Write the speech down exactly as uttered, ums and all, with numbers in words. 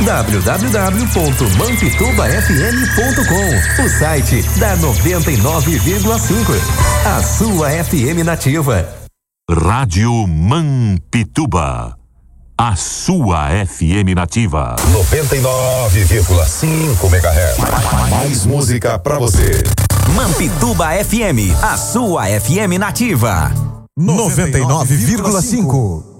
w w w ponto mampituba f m ponto com, o site da noventa e nove vírgula cinco, a sua F M nativa. Rádio Mampituba, a sua F M nativa. noventa e nove vírgula cinco megahertz. Mais música pra você. Mampituba F M, a sua F M nativa. noventa e nove vírgula cinco.